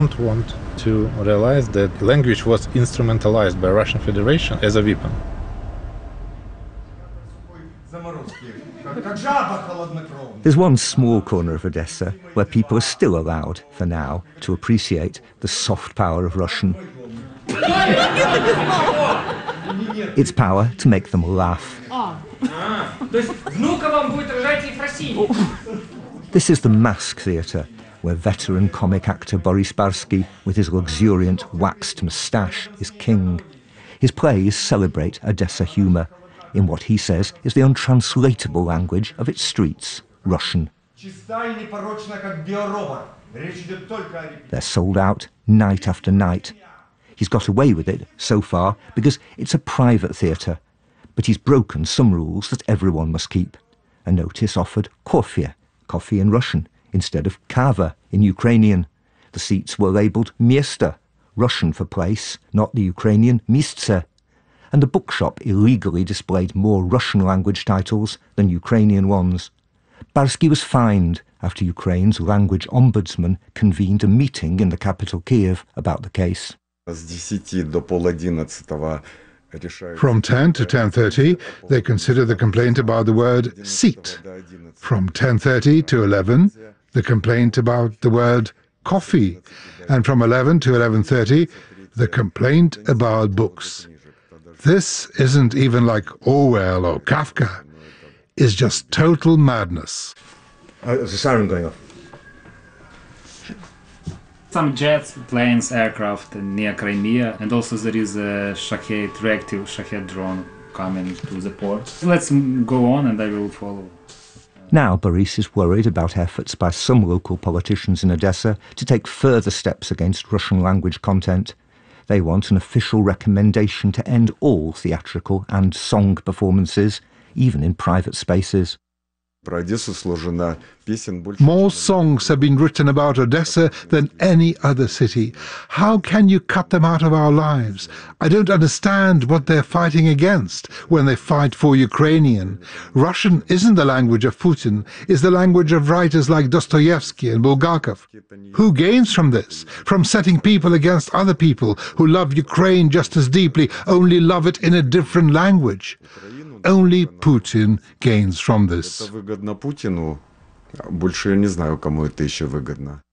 don't want to realize that language was instrumentalized by Russian Federation as a weapon. There's one small corner of Odessa where people are still allowed, for now, to appreciate the soft power of Russian. Its power to make them laugh. This is the Mask Theatre, where veteran comic actor Boris Barsky, with his luxuriant waxed moustache, is king. His plays celebrate Odessa humour in what he says is the untranslatable language of its streets, Russian. They're sold out night after night. He's got away with it, so far, because it's a private theatre. But he's broken some rules that everyone must keep. A notice offered coffee in Russian, instead of kava in Ukrainian. The seats were labelled miesta, Russian for place, not the Ukrainian mistse. And the bookshop illegally displayed more Russian language titles than Ukrainian ones. Barsky was fined after Ukraine's language ombudsman convened a meeting in the capital Kiev about the case. From 10 to 10:30, they consider the complaint about the word seat. From 10:30 to 11, the complaint about the word coffee. And from 11 to 11:30, the complaint about books. This isn't even like Orwell or Kafka. It's just total madness. There's a siren going off. Some jets, planes, aircraft near Crimea, and also there is a Shahed reactive Shahed drone coming to the port. Let's go on and I will follow. Now Boris is worried about efforts by some local politicians in Odessa to take further steps against Russian language content. They want an official recommendation to end all theatrical and song performances, even in private spaces. More songs have been written about Odessa than any other city. How can you cut them out of our lives? I don't understand what they're fighting against when they fight for Ukrainian. Russian isn't the language of Putin, it's the language of writers like Dostoevsky and Bulgakov. Who gains from this? From setting people against other people who love Ukraine just as deeply, only love it in a different language. Only Putin gains from this. Больше я не знаю, кому это еще выгодно.